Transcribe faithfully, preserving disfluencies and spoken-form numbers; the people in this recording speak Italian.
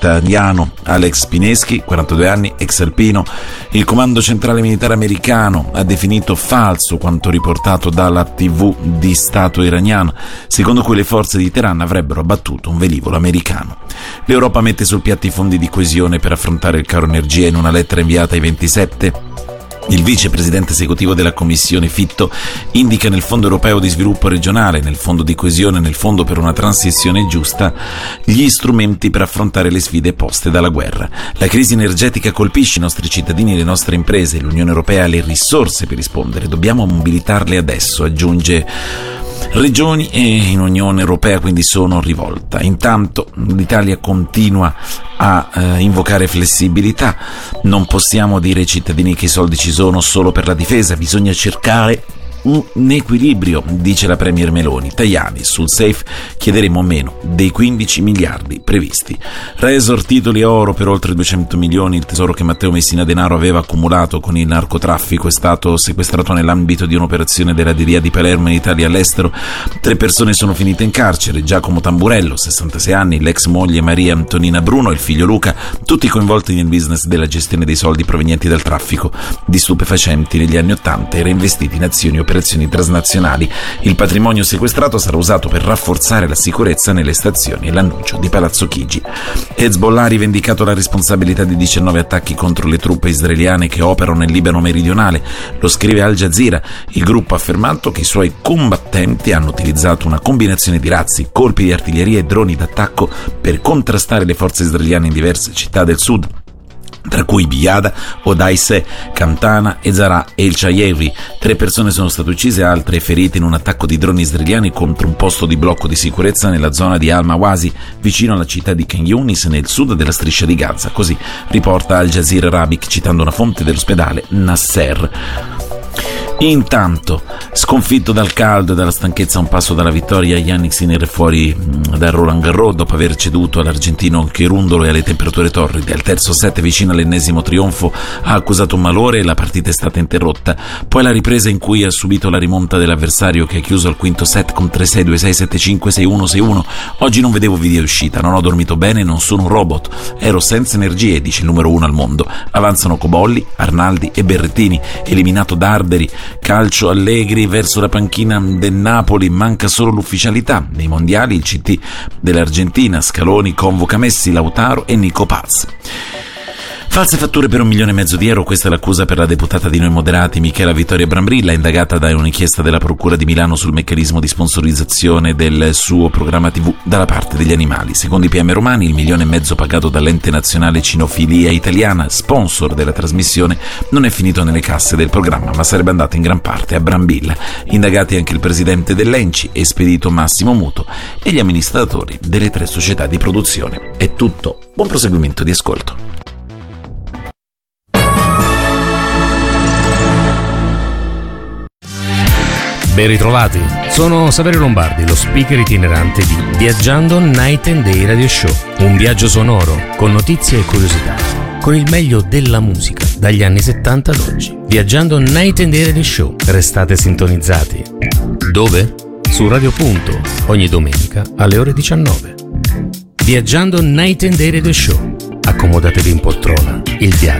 italiano Alex Pineschi, quarantadue anni, ex alpino. Il comando centrale militare americano ha definito falso quanto riportato dalla tivù di Stato iraniana, secondo cui le forze di Teheran avrebbero abbattuto un velivolo americano. L'Europa mette sul piatto i fondi di coesione per affrontare il caro energia. In una lettera inviata ai ventisette, il vicepresidente esecutivo della Commissione Fitto indica nel Fondo Europeo di Sviluppo Regionale, nel Fondo di Coesione e nel Fondo per una Transizione Giusta gli strumenti per affrontare le sfide poste dalla guerra. La crisi energetica colpisce i nostri cittadini e le nostre imprese. L'Unione Europea ha le risorse per rispondere. Dobbiamo mobilitarle adesso, aggiunge. Regioni e in Unione Europea quindi sono rivolta. Intanto l'Italia continua a eh, invocare flessibilità. Non possiamo dire ai cittadini che i soldi ci sono solo per la difesa, bisogna cercare un equilibrio, dice la premier Meloni. Tajani: sul safe chiederemo meno dei quindici miliardi previsti. Resort, titoli oro per oltre duecento milioni. Il tesoro che Matteo Messina Denaro aveva accumulato con il narcotraffico è stato sequestrato nell'ambito di un'operazione della D I A di Palermo in Italia all'estero. Tre persone sono finite in carcere: Giacomo Tamburello, sessantasei anni, l'ex moglie Maria Antonina Bruno e il figlio Luca, tutti coinvolti nel business della gestione dei soldi provenienti dal traffico di stupefacenti negli anni ottanta e reinvestiti in azioni operative operazioni transnazionali. Il patrimonio sequestrato sarà usato per rafforzare la sicurezza nelle stazioni e l'annuncio di Palazzo Chigi. Hezbollah ha rivendicato la responsabilità di diciannove attacchi contro le truppe israeliane che operano nel Libano meridionale. Lo scrive Al Jazeera. Il gruppo ha affermato che i suoi combattenti hanno utilizzato una combinazione di razzi, colpi di artiglieria e droni d'attacco per contrastare le forze israeliane in diverse città del sud, tra cui Biada, Odaise, Kantana e Zara El Chayevi. Tre persone sono state uccise e altre ferite in un attacco di droni israeliani contro un posto di blocco di sicurezza nella zona di Al-Mawasi, vicino alla città di Khan Yunis, nel sud della striscia di Gaza. Così riporta Al Jazeera Arabic, citando una fonte dell'ospedale Nasser. Intanto, sconfitto dal caldo e dalla stanchezza a un passo dalla vittoria, Yannick Sinner è fuori dal Roland Garros dopo aver ceduto all'argentino Cherundolo e alle temperature torride. Al terzo set, vicino all'ennesimo trionfo, ha accusato un malore e la partita è stata interrotta. Poi la ripresa in cui ha subito la rimonta dell'avversario, che ha chiuso al quinto set con tre sei, due sei, sette cinque, sei uno, sei uno. Oggi non vedevo video uscita, non ho dormito bene, non sono un robot, ero senza energie, dice il numero uno al mondo. Avanzano Cobolli, Arnaldi e Berrettini, eliminato Darderi. Calcio Allegri verso la panchina del Napoli, manca solo l'ufficialità. Nei mondiali il C T dell'Argentina, Scaloni convoca Messi, Lautaro e Nico Paz. False fatture per un milione e mezzo di euro, questa è l'accusa per la deputata di Noi Moderati Michela Vittoria Brambilla, indagata da un'inchiesta della Procura di Milano sul meccanismo di sponsorizzazione del suo programma tivù dalla parte degli animali. Secondo i P M romani, il milione e mezzo pagato dall'ente nazionale Cinofilia Italiana, sponsor della trasmissione, non è finito nelle casse del programma, ma sarebbe andato in gran parte a Brambilla. Indagati anche il presidente dell'E N C I, Espedito Massimo Muto, e gli amministratori delle tre società di produzione. È tutto. Buon proseguimento di ascolto. Ben ritrovati, sono Saverio Lombardi, lo speaker itinerante di Viaggiando Night and Day Radio Show, un viaggio sonoro con notizie e curiosità, con il meglio della musica dagli anni settanta ad oggi. Viaggiando Night and Day Radio Show, restate sintonizzati. Dove? Su Radio Punto, ogni domenica alle ore diciannove. Viaggiando Night and Day Radio Show, accomodatevi in poltrona, il viaggio